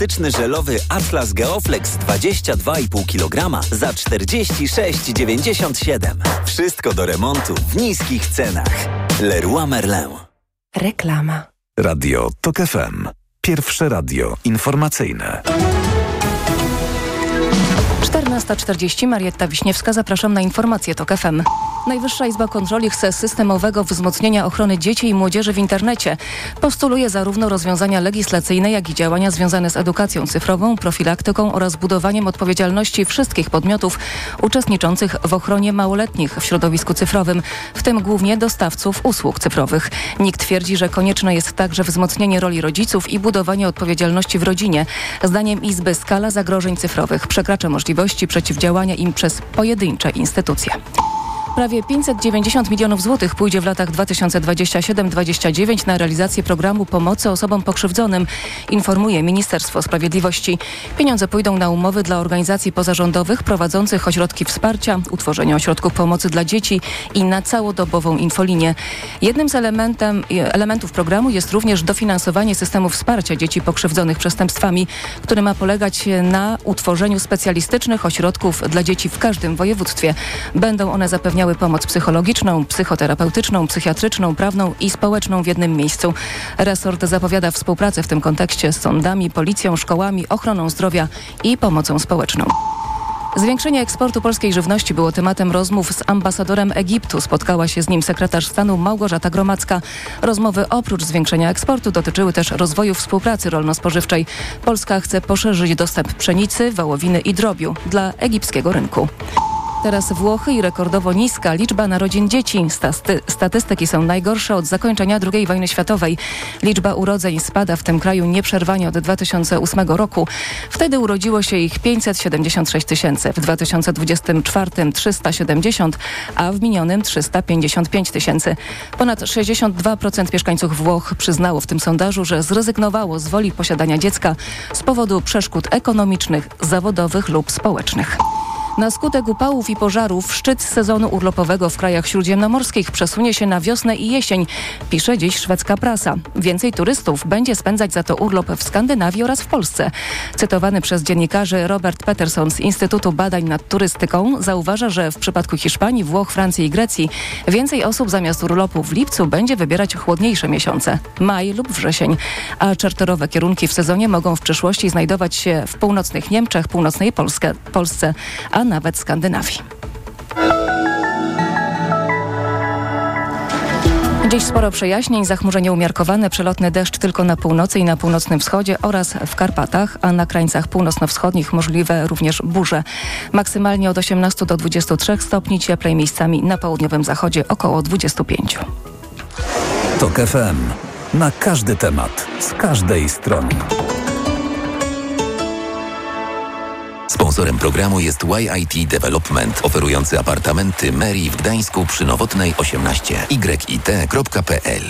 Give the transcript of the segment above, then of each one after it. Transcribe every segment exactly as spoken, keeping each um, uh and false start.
elastyczny żelowy Atlas Geoflex dwadzieścia dwa i pół kilograma za czterdzieści sześć dziewięćdziesiąt siedem. Wszystko do remontu w niskich cenach. Leroy Merlin. Reklama. Radio TOK F M. Pierwsze radio informacyjne. czternasta czterdzieści, Marietta Wiśniewska, zapraszam na informacje TOK F M. Najwyższa Izba Kontroli chce systemowego wzmocnienia ochrony dzieci i młodzieży w internecie. Postuluje zarówno rozwiązania legislacyjne, jak i działania związane z edukacją cyfrową, profilaktyką oraz budowaniem odpowiedzialności wszystkich podmiotów uczestniczących w ochronie małoletnich w środowisku cyfrowym, w tym głównie dostawców usług cyfrowych. NIK twierdzi, że konieczne jest także wzmocnienie roli rodziców i budowanie odpowiedzialności w rodzinie. Zdaniem Izby skala zagrożeń cyfrowych przekracza możliwości przeciwdziałania im przez pojedyncze instytucje. Prawie pięćset dziewięćdziesiąt milionów złotych pójdzie w latach dwa tysiące dwudziestym siódmym do dwudziestego dziewiątego na realizację programu pomocy osobom pokrzywdzonym, informuje Ministerstwo Sprawiedliwości. Pieniądze pójdą na umowy dla organizacji pozarządowych prowadzących ośrodki wsparcia, utworzenie ośrodków pomocy dla dzieci i na całodobową infolinię. Jednym z elementem, elementów programu jest również dofinansowanie systemu wsparcia dzieci pokrzywdzonych przestępstwami, który ma polegać na utworzeniu specjalistycznych ośrodków dla dzieci w każdym województwie. Będą one zapewniały pomoc psychologiczną, psychoterapeutyczną, psychiatryczną, prawną i społeczną w jednym miejscu. Resort zapowiada współpracę w tym kontekście z sądami, policją, szkołami, ochroną zdrowia i pomocą społeczną. Zwiększenie eksportu polskiej żywności było tematem rozmów z ambasadorem Egiptu. Spotkała się z nim sekretarz stanu Małgorzata Gromacka. Rozmowy oprócz zwiększenia eksportu dotyczyły też rozwoju współpracy rolno-spożywczej. Polska chce poszerzyć dostęp pszenicy, wołowiny i drobiu dla egipskiego rynku. Teraz Włochy i rekordowo niska liczba narodzin dzieci. Stasty- statystyki są najgorsze od zakończenia drugiej wojny światowej. Liczba urodzeń spada w tym kraju nieprzerwanie od dwa tysiące ósmego roku. Wtedy urodziło się ich pięćset siedemdziesiąt sześć tysięcy, w dwa tysiące dwudziestym czwartym trzysta siedemdziesiąt, a w minionym trzysta pięćdziesiąt pięć tysięcy. Ponad sześćdziesiąt dwa procent mieszkańców Włoch przyznało w tym sondażu, że zrezygnowało z woli posiadania dziecka z powodu przeszkód ekonomicznych, zawodowych lub społecznych. Na skutek upałów i pożarów szczyt sezonu urlopowego w krajach śródziemnomorskich przesunie się na wiosnę i jesień, pisze dziś szwedzka prasa. Więcej turystów będzie spędzać za to urlop w Skandynawii oraz w Polsce. Cytowany przez dziennikarzy Robert Peterson z Instytutu Badań nad Turystyką zauważa, że w przypadku Hiszpanii, Włoch, Francji i Grecji więcej osób zamiast urlopu w lipcu będzie wybierać chłodniejsze miesiące, maj lub wrzesień, a czarterowe kierunki w sezonie mogą w przyszłości znajdować się w północnych Niemczech, północnej Polsce, Polsce, a nawet Skandynawii. Dziś sporo przejaśnień, zachmurzenie umiarkowane, przelotny deszcz tylko na północy i na północnym wschodzie oraz w Karpatach, a na krańcach północno-wschodnich możliwe również burze. Maksymalnie od osiemnastu do dwudziestu trzech stopni, cieplej miejscami na południowym zachodzie około dwudziestu pięciu. TOK F M. Na każdy temat, z każdej strony. Sponsorem programu jest Y I T Development, oferujący apartamenty Meri w Gdańsku przy Nowotnej osiemnaście. y i t kropka p l.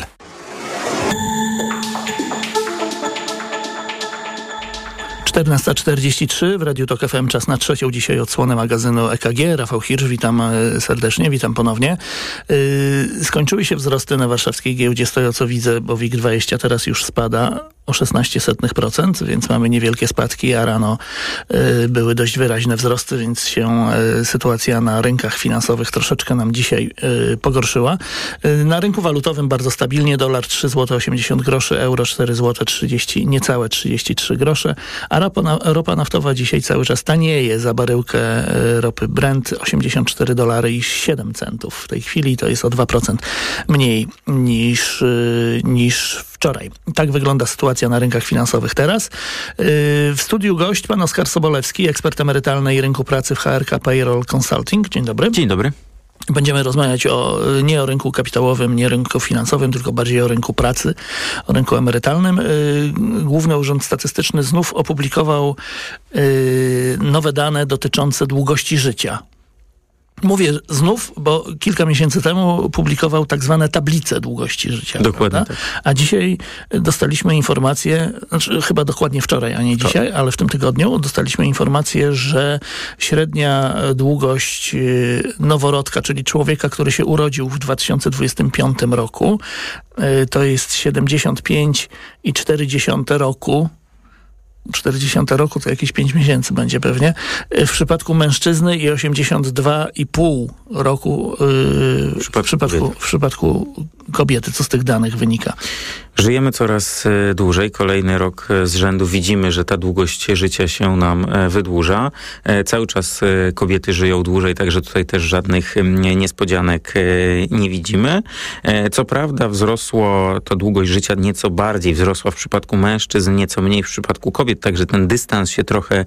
czternasta czterdzieści trzy w Radiu TOK F M, czas na trzecią dzisiaj odsłonę magazynu E K G. Rafał Hirsch, witam serdecznie, witam ponownie. Yy, skończyły się wzrosty na warszawskiej giełdzie, z tego co widzę, bo WIG dwadzieścia teraz już spada o szesnaście setnych procent, więc mamy niewielkie spadki, a rano y, były dość wyraźne wzrosty, więc się y, sytuacja na rynkach finansowych troszeczkę nam dzisiaj y, pogorszyła. Y, na rynku walutowym bardzo stabilnie, dolar trzy złote osiemdziesiąt groszy, euro cztery złote trzydzieści, niecałe trzydzieści trzy grosze, a ropa, na, ropa naftowa dzisiaj cały czas tanieje za baryłkę y, ropy Brent, osiemdziesiąt cztery dolary i siedem centów. W tej chwili to jest o dwa procent mniej niż, y, niż wczoraj. Tak wygląda sytuacja na rynkach finansowych teraz. W studiu gość pan Oskar Sobolewski, ekspert emerytalny i rynku pracy w H R K Payroll Consulting. Dzień dobry. Dzień dobry. Będziemy rozmawiać o, nie o rynku kapitałowym, nie rynku finansowym, tylko bardziej o rynku pracy, o rynku emerytalnym. Główny Urząd Statystyczny znów opublikował nowe dane dotyczące długości życia. Mówię znów, bo kilka miesięcy temu publikował tak zwane tablice długości życia. Dokładnie tak. A dzisiaj dostaliśmy informację, znaczy chyba dokładnie wczoraj, a nie dzisiaj, to. ale w tym tygodniu dostaliśmy informację, że średnia długość noworodka, czyli człowieka, który się urodził w dwa tysiące dwudziestym piątym roku, to jest siedemdziesiąt pięć i cztery dziesiąte roku. czterdziestego roku to jakieś pięć miesięcy będzie pewnie. W przypadku mężczyzny i osiemdziesiąt dwa i pół roku yy, w, przypadku, w, przypadku, w przypadku kobiety. Co z tych danych wynika? Żyjemy coraz dłużej. Kolejny rok z rzędu widzimy, że ta długość życia się nam wydłuża. Cały czas kobiety żyją dłużej, także tutaj też żadnych niespodzianek nie widzimy. Co prawda wzrosło, ta długość życia nieco bardziej wzrosła w przypadku mężczyzn, nieco mniej w przypadku kobiet, także ten dystans się trochę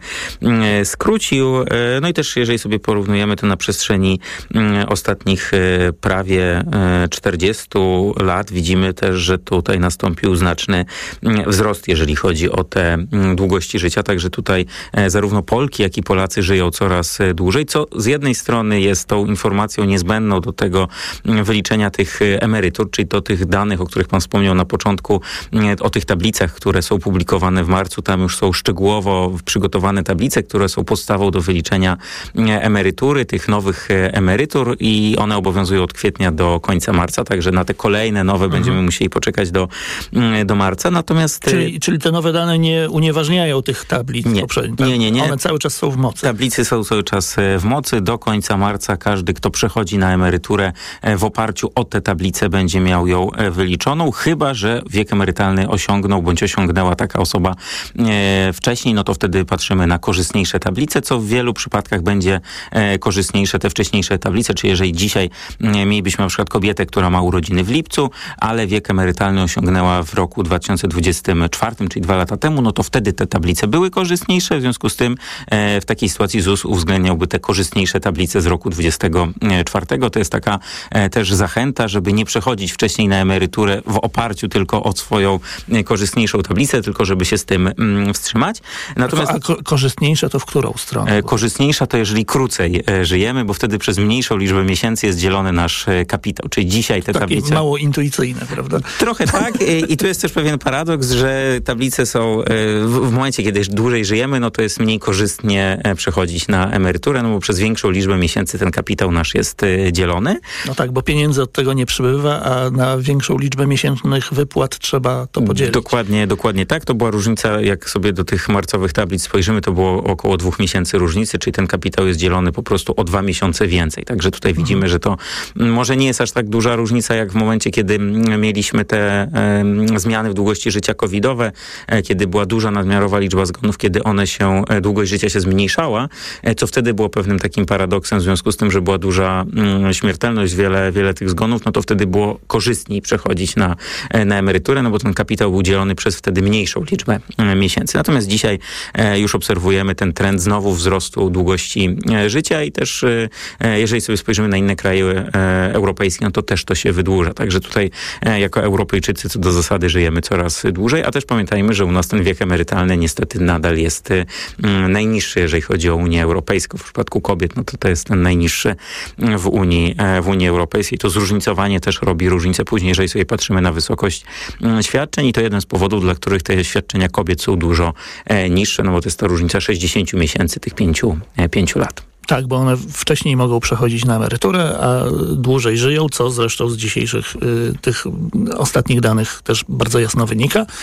skrócił. No i też jeżeli sobie porównujemy to na przestrzeni ostatnich prawie czterdziestu lat, widzimy też, że tutaj nastąpił znaczny wzrost, jeżeli chodzi o te długości życia. Także tutaj zarówno Polki, jak i Polacy żyją coraz dłużej, co z jednej strony jest tą informacją niezbędną do tego wyliczenia tych emerytur, czyli do tych danych, o których pan wspomniał na początku, o tych tablicach, które są publikowane w marcu. Tam już są szczegółowo przygotowane tablice, które są podstawą do wyliczenia emerytury, tych nowych emerytur i one obowiązują od kwietnia do końca marca, także na te kolejne nowe mhm. będziemy musieli poczekać do, do marca. Natomiast... Czyli, czyli te nowe dane nie unieważniają tych tablic nie, poprzednich? Tak? Nie, nie, nie. One cały czas są w mocy? Tablice są cały czas w mocy. Do końca marca każdy, kto przechodzi na emeryturę w oparciu o te tablice, będzie miał ją wyliczoną, chyba że wiek emerytalny osiągnął bądź osiągnęła taka osoba wcześniej, no to wtedy patrzymy na korzystniejsze tablice, co w wielu przypadkach będzie korzystniejsze te wcześniejsze tablice, czyli jeżeli dzisiaj mielibyśmy na przykład kobietę, która ma urodziny w lipcu, ale wiek emerytalny osiągnęła w roku dwa tysiące dwudziestym czwartym, czyli dwa lata temu, no to wtedy te tablice były korzystniejsze, w związku z tym e, w takiej sytuacji ZUS uwzględniałby te korzystniejsze tablice z roku dwudziestego czwartego. To jest taka e, też zachęta, żeby nie przechodzić wcześniej na emeryturę w oparciu tylko o swoją e, korzystniejszą tablicę, tylko żeby się z tym mm, wstrzymać. Natomiast A ko- korzystniejsze to w którą stronę? E, korzystniejsza to jeżeli krócej e, żyjemy, bo wtedy przez mniejszą liczbę miesięcy jest dzielony nasz e, kapitał, czyli dzisiaj te Takie tablice... mało intuicyjne, prawda? Trochę tak i tu jest też pewien paradoks, że tablice są w momencie, kiedy dłużej żyjemy, no to jest mniej korzystnie przechodzić na emeryturę, no bo przez większą liczbę miesięcy ten kapitał nasz jest dzielony. No tak, bo pieniędzy od tego nie przybywa, a na większą liczbę miesięcznych wypłat trzeba to podzielić. Dokładnie, dokładnie tak. To była różnica, jak sobie do tych marcowych tablic spojrzymy, to było około dwóch miesięcy różnicy, czyli ten kapitał jest dzielony po prostu o dwa miesiące więcej. Także tutaj mhm. widzimy, że to może nie jest aż tak duża różnica, jak w momencie, kiedy mieliśmy te e, zmiany w długości życia covidowe, e, kiedy była duża nadmiarowa liczba zgonów, kiedy one się, e, długość życia się zmniejszała, e, co wtedy było pewnym takim paradoksem w związku z tym, że była duża mm, śmiertelność, wiele, wiele tych zgonów, no to wtedy było korzystniej przechodzić na, e, na emeryturę, no bo ten kapitał był dzielony przez wtedy mniejszą liczbę e, miesięcy. Natomiast dzisiaj e, już obserwujemy ten trend znowu wzrostu długości e, życia i też e, jeżeli sobie spojrzymy na inne kraje e, europejskie, no to też to się wydłuża. Także tutaj e, jako Europejczycy co do zasady żyjemy coraz dłużej, a też pamiętajmy, że u nas ten wiek emerytalny niestety nadal jest y, najniższy, jeżeli chodzi o Unię Europejską. W przypadku kobiet, no to to jest ten najniższy w Unii, w Unii Europejskiej. To zróżnicowanie też robi różnicę później, jeżeli sobie patrzymy na wysokość y, świadczeń i to jeden z powodów, dla których te świadczenia kobiet są dużo e, niższe, no bo to jest ta różnica sześćdziesiąt miesięcy, tych pięciu, e, pięciu lat. Tak, bo one wcześniej mogą przechodzić na emeryturę, a dłużej żyją, co zresztą z dzisiejszych y, tych ostatnich danych też bardzo jasno wynika. Y,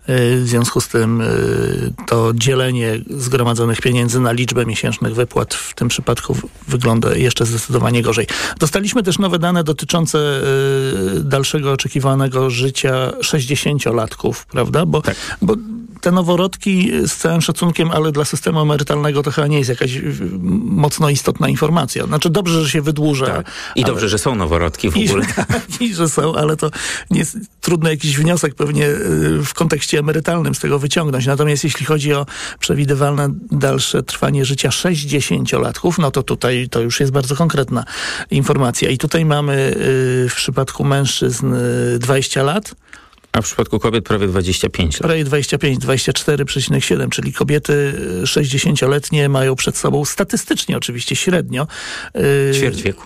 w związku z tym y, to dzielenie zgromadzonych pieniędzy na liczbę miesięcznych wypłat w tym przypadku w, wygląda jeszcze zdecydowanie gorzej. Dostaliśmy też nowe dane dotyczące y, dalszego oczekiwanego życia sześćdziesięciolatków, prawda? Bo, tak. bo te noworodki z całym szacunkiem, ale dla systemu emerytalnego to chyba nie jest jakaś mocno istotna informacja. Znaczy dobrze, że się wydłuża. Tak. I ale... dobrze, że są noworodki w I, ogóle. I, I że są, ale to nie jest trudny jakiś wniosek pewnie w kontekście emerytalnym z tego wyciągnąć. Natomiast jeśli chodzi o przewidywalne dalsze trwanie życia sześćdziesięciolatków, no to tutaj to już jest bardzo konkretna informacja. I tutaj mamy w przypadku mężczyzn dwadzieścia lat, a w przypadku kobiet prawie dwadzieścia pięć lat. Prawie dwadzieścia pięć, dwadzieścia cztery przecinek siedem, czyli kobiety sześćdziesięcioletnie mają przed sobą statystycznie oczywiście średnio ćwierć wieku.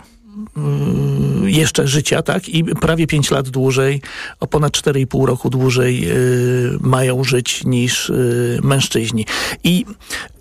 Jeszcze życia, tak? I prawie pięć lat dłużej, o ponad cztery i pół roku dłużej yy, mają żyć niż yy, mężczyźni. I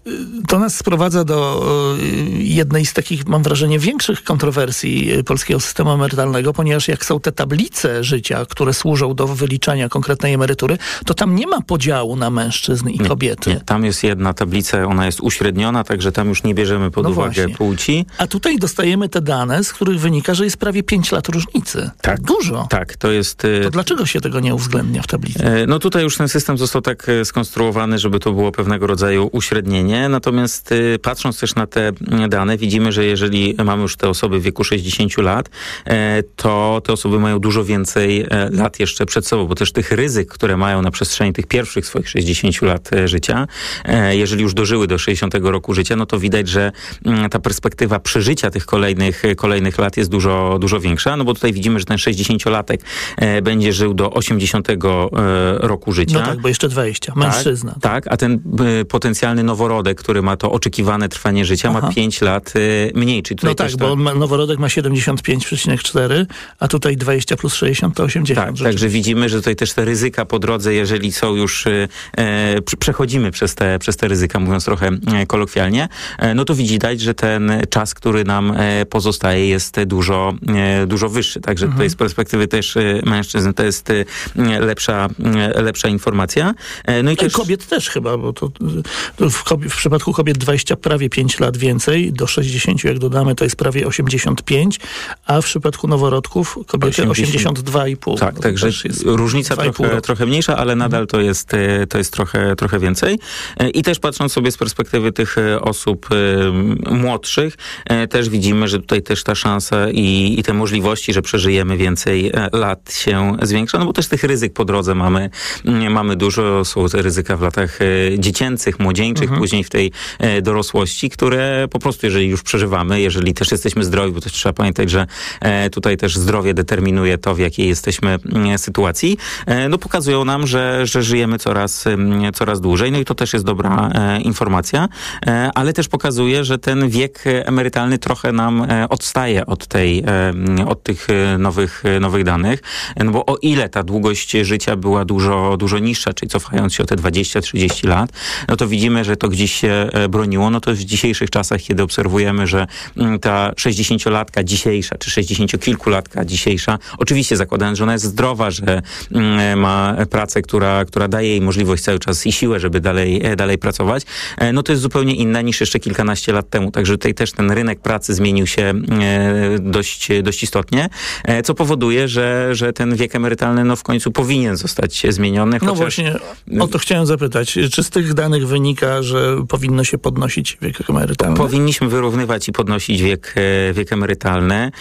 To nas sprowadza do jednej z takich, mam wrażenie, większych kontrowersji polskiego systemu emerytalnego, ponieważ jak są te tablice życia, które służą do wyliczania konkretnej emerytury, to tam nie ma podziału na mężczyzn i kobiety. Nie, nie. Tam jest jedna tablica, ona jest uśredniona, także tam już nie bierzemy pod no uwagę właśnie. płci. A tutaj dostajemy te dane, z których wynika, że jest prawie pięć lat różnicy. Tak. Dużo. Tak, to jest... To dlaczego się tego nie uwzględnia w tablicy? No tutaj już ten system został tak skonstruowany, żeby to było pewnego rodzaju uśrednienie. Natomiast y, patrząc też na te dane, widzimy, że jeżeli mamy już te osoby w wieku sześćdziesięciu lat, e, to te osoby mają dużo więcej e, lat jeszcze przed sobą, bo też tych ryzyk, które mają na przestrzeni tych pierwszych swoich sześćdziesięciu lat e, życia, e, jeżeli już dożyły do sześćdziesiątego roku życia, no to widać, że m, ta perspektywa przeżycia tych kolejnych, kolejnych lat jest dużo, dużo większa, no bo tutaj widzimy, że ten sześćdziesięciolatek e, będzie żył do osiemdziesiątego e, roku życia. No tak, bo jeszcze dwadzieścia. Mężczyzna. Tak, tak, a ten e, potencjalny noworodek, który ma to oczekiwane trwanie życia, Aha. ma pięć lat y, mniej. Czyli no tak, ta... bo ma, noworodek ma siedemdziesiąt pięć przecinek cztery, a tutaj dwadzieścia plus sześćdziesiąt to osiemdziesiąt. Tak, także widzimy, że tutaj też te ryzyka po drodze, jeżeli są już, y, y, przechodzimy przez te, przez te ryzyka, mówiąc trochę y, kolokwialnie, y, no to widać, że ten czas, który nam y, pozostaje, jest dużo, y, dużo wyższy. Także mhm. tutaj z perspektywy też y, mężczyzn to jest y, lepsza, y, lepsza informacja. Y, no i, I też... kobiet też chyba, bo to, to w, w przypadku kobiet dwadzieścia prawie pięć lat więcej, do sześćdziesięciu jak dodamy, to jest prawie osiemdziesiąt pięć, a w przypadku noworodków kobiety osiemdziesiąt dwa i pół. Tak, także różnica trochę, trochę mniejsza, ale nadal to jest, to jest trochę, trochę więcej. I też patrząc sobie z perspektywy tych osób młodszych, też widzimy, że tutaj też ta szansa i, i te możliwości, że przeżyjemy więcej lat się zwiększa, no bo też tych ryzyk po drodze mamy, mamy dużo, są te ryzyka w latach dziecięcych, młodzieńczych, mhm. później w tej dorosłości, które po prostu, jeżeli już przeżywamy, jeżeli też jesteśmy zdrowi, bo też trzeba pamiętać, że e, tutaj też zdrowie determinuje to, w jakiej jesteśmy e, sytuacji, e, no pokazują nam, że, że żyjemy coraz, e, coraz dłużej, no i to też jest dobra e, informacja, e, ale też pokazuje, że ten wiek emerytalny trochę nam e, odstaje od tej, e, od tych nowych, nowych danych, no bo o ile ta długość życia była dużo, dużo niższa, czyli cofając się o te dwadzieścia trzydzieści lat, no to widzimy, że to gdzieś się broniło, no to w dzisiejszych czasach, kiedy obserwujemy, że ta sześćdziesięciolatka dzisiejsza, czy sześćdziesięciokilkulatka dzisiejsza, oczywiście zakładając, że ona jest zdrowa, że ma pracę, która, która daje jej możliwość cały czas i siłę, żeby dalej, dalej pracować, no to jest zupełnie inna niż jeszcze kilkanaście lat temu. Także tutaj też ten rynek pracy zmienił się dość, dość istotnie, co powoduje, że, że ten wiek emerytalny no w końcu powinien zostać zmieniony. No właśnie, o to chciałem zapytać. Czy z tych danych wynika, że powinno się podnosić wiek emerytalny? Powinniśmy wyrównywać i podnosić wiek, wiek emerytalny.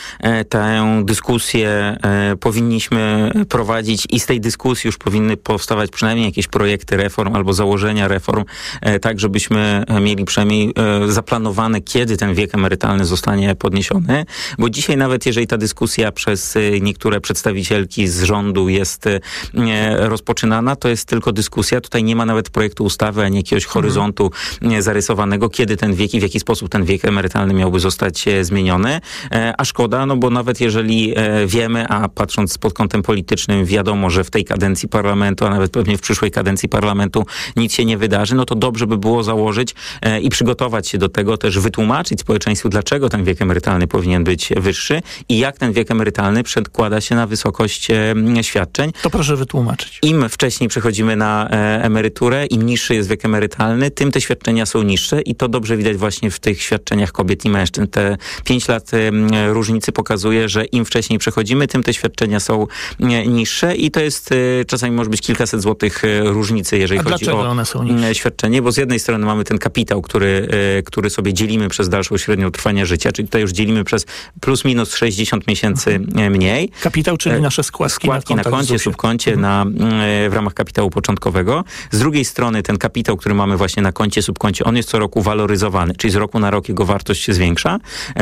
Tę dyskusję powinniśmy prowadzić i z tej dyskusji już powinny powstawać przynajmniej jakieś projekty reform albo założenia reform, tak żebyśmy mieli przynajmniej zaplanowane, kiedy ten wiek emerytalny zostanie podniesiony. Bo dzisiaj nawet jeżeli ta dyskusja przez niektóre przedstawicielki z rządu jest rozpoczynana, to jest tylko dyskusja. Tutaj nie ma nawet projektu ustawy, ani jakiegoś horyzontu mhm. zarysowanego, kiedy ten wiek i w jaki sposób ten wiek emerytalny miałby zostać zmieniony. A szkoda, no bo nawet jeżeli wiemy, a patrząc pod kątem politycznym wiadomo, że w tej kadencji parlamentu, a nawet pewnie w przyszłej kadencji parlamentu nic się nie wydarzy, no to dobrze by było założyć i przygotować się do tego, też wytłumaczyć społeczeństwu, dlaczego ten wiek emerytalny powinien być wyższy i jak ten wiek emerytalny przekłada się na wysokość świadczeń. To proszę wytłumaczyć. Im wcześniej przechodzimy na emeryturę, im niższy jest wiek emerytalny, tym te świadczenia są niższe i to dobrze widać właśnie w tych świadczeniach kobiet i mężczyzn. Te pięć lat różnicy pokazuje, że im wcześniej przechodzimy, tym te świadczenia są niższe i to jest czasami może być kilkaset złotych różnicy, jeżeli A chodzi o one są niższe? świadczenie, bo z jednej strony mamy ten kapitał, który, który sobie dzielimy przez dalszą średnią trwania życia, czyli tutaj już dzielimy przez plus minus sześćdziesiąt miesięcy mhm. mniej. Kapitał, czyli nasze składki, składki na, na koncie, subkoncie, mhm. na, w ramach kapitału początkowego. Z drugiej strony ten kapitał, który mamy właśnie na koncie, subkoncie, on jest co roku waloryzowany, czyli z roku na rok jego wartość się zwiększa.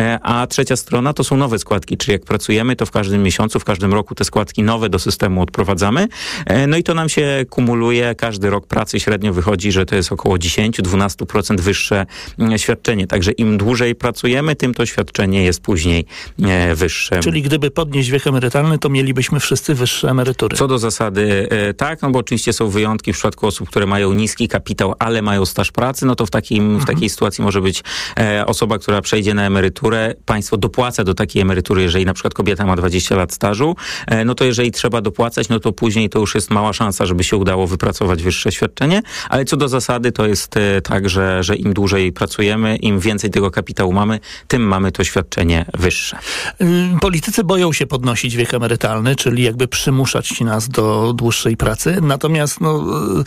A trzecia strona to są nowe składki, czyli jak pracujemy, to w każdym miesiącu, w każdym roku te składki nowe do systemu odprowadzamy. No i to nam się kumuluje. Każdy rok pracy średnio wychodzi, że to jest około dziesięć do dwunastu procent wyższe świadczenie. Także im dłużej pracujemy, tym to świadczenie jest później wyższe. Czyli gdyby podnieść wiek emerytalny, to mielibyśmy wszyscy wyższe emerytury. Co do zasady tak, no bo oczywiście są wyjątki w przypadku osób, które mają niski kapitał, ale mają staż pracy. pracy, no to w, takim, mhm. w takiej sytuacji może być e, osoba, która przejdzie na emeryturę, państwo dopłaca do takiej emerytury, jeżeli na przykład kobieta ma dwadzieścia lat stażu, e, no to jeżeli trzeba dopłacać, no to później to już jest mała szansa, żeby się udało wypracować wyższe świadczenie, ale co do zasady to jest e, tak, że, że im dłużej pracujemy, im więcej tego kapitału mamy, tym mamy to świadczenie wyższe. Politycy boją się podnosić wiek emerytalny, czyli jakby przymuszać nas do dłuższej pracy. Natomiast no,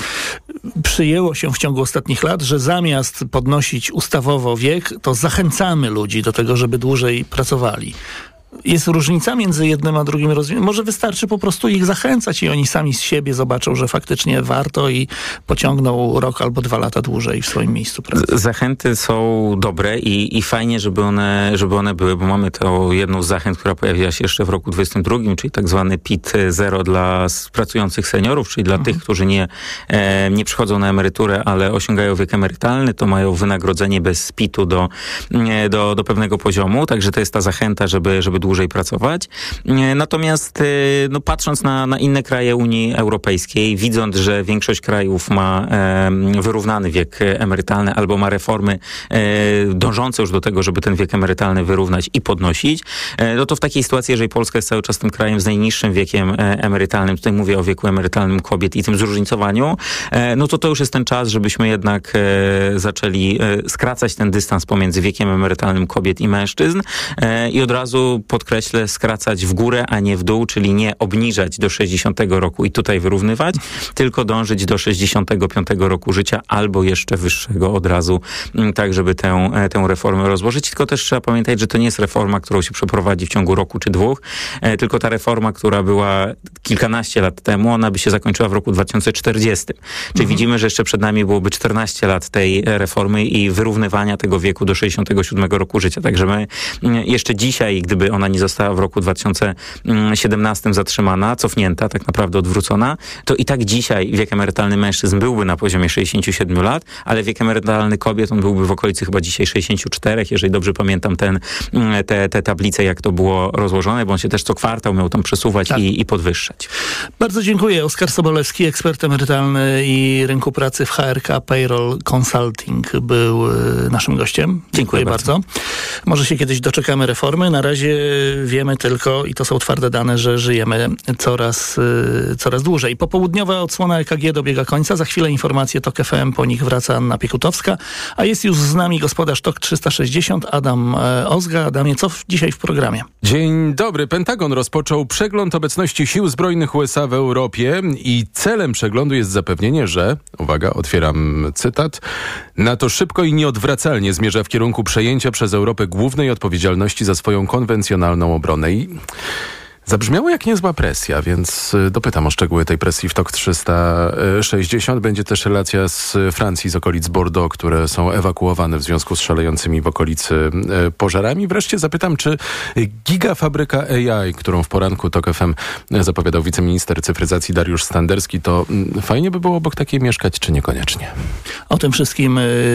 przyjęło się w ciągu ostatnich lat, że zamiast podnosić ustawowo wiek, to zachęcamy ludzi do tego, żeby dłużej pracowali. Jest różnica między jednym a drugim rozwiązaniem. Może wystarczy po prostu ich zachęcać i oni sami z siebie zobaczą, że faktycznie warto i pociągną rok albo dwa lata dłużej w swoim miejscu pracy. Zachęty są dobre i, i fajnie, żeby one, żeby one były, bo mamy to jedną z zachęt, która pojawiła się jeszcze w roku dwudziestym drugim, czyli tak zwany P I T zero dla pracujących seniorów, czyli dla mhm. tych, którzy nie, e, nie przychodzą na emeryturę, ale osiągają wiek emerytalny, to mają wynagrodzenie bez P I T-u do, do, do pewnego poziomu, także to jest ta zachęta, żeby, żeby dłużej pracować. Natomiast no, patrząc na, na inne kraje Unii Europejskiej, widząc, że większość krajów ma e, wyrównany wiek emerytalny albo ma reformy e, dążące już do tego, żeby ten wiek emerytalny wyrównać i podnosić, e, no to w takiej sytuacji, jeżeli Polska jest cały czas tym krajem z najniższym wiekiem e, emerytalnym, tutaj mówię o wieku emerytalnym kobiet i tym zróżnicowaniu, e, no to to już jest ten czas, żebyśmy jednak e, zaczęli e, skracać ten dystans pomiędzy wiekiem emerytalnym kobiet i mężczyzn e, i od razu podkreślę, skracać w górę, a nie w dół, czyli nie obniżać do sześćdziesiątego roku i tutaj wyrównywać, tylko dążyć do sześćdziesiątego piątego roku życia albo jeszcze wyższego od razu, tak żeby tę, tę reformę rozłożyć. Tylko też trzeba pamiętać, że to nie jest reforma, którą się przeprowadzi w ciągu roku czy dwóch, tylko ta reforma, która była kilkanaście lat temu, ona by się zakończyła w roku dwa tysiące czterdziestym. Czyli mhm. widzimy, że jeszcze przed nami byłoby czternaście lat tej reformy i wyrównywania tego wieku do sześćdziesiątego siódmego roku życia. Także my jeszcze dzisiaj, gdyby ona nie została w roku dwa tysiące siedemnastym zatrzymana, cofnięta, tak naprawdę odwrócona, to i tak dzisiaj wiek emerytalny mężczyzn byłby na poziomie sześćdziesięciu siedmiu lat, ale wiek emerytalny kobiet, on byłby w okolicy chyba dzisiaj sześćdziesięciu czterech, jeżeli dobrze pamiętam ten, te, te tablice, jak to było rozłożone, bo on się też co kwartał miał tam przesuwać tak. i, i podwyższać. Bardzo dziękuję. Oskar Sobolewski, ekspert emerytalny i rynku pracy w H R K Payroll Consulting był naszym gościem. Dziękuję, dziękuję bardzo. bardzo. Może się kiedyś doczekamy reformy. Na razie wiemy tylko, i to są twarde dane, że żyjemy coraz, y, coraz dłużej. Popołudniowa odsłona E K G dobiega końca. Za chwilę informacje TOK F M, po nich wraca Anna Piekutowska, a jest już z nami gospodarz TOK trzysta sześćdziesiąt, Adam e, Ozga. Adamie, co w, dzisiaj w programie? Dzień dobry. Pentagon rozpoczął przegląd obecności sił zbrojnych U S A w Europie i celem przeglądu jest zapewnienie, że, uwaga, otwieram cytat, NATO szybko i nieodwracalnie zmierza w kierunku przejęcia przez Europę głównej odpowiedzialności za swoją konwencjonalną obronę. I zabrzmiało jak niezła presja, więc dopytam o szczegóły tej presji w TOK trzysta sześćdziesiąt. Będzie też relacja z Francji, z okolic Bordeaux, które są ewakuowane w związku z szalejącymi w okolicy pożarami. Wreszcie zapytam, czy gigafabryka A I, którą w poranku TOK F M zapowiadał wiceminister cyfryzacji Dariusz Standerski, to fajnie by było obok takiej mieszkać, czy niekoniecznie? O tym wszystkim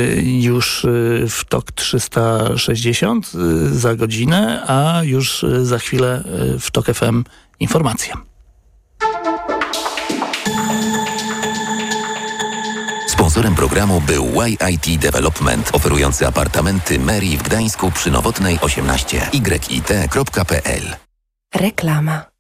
już w TOK trzysta sześćdziesiąt za godzinę, a już za chwilę w TOK F M informacja. Sponsorem programu był Y I T Development, oferujący apartamenty Mary w Gdańsku przy Nowotnej osiemnaście. y i t kropka p l. Reklama.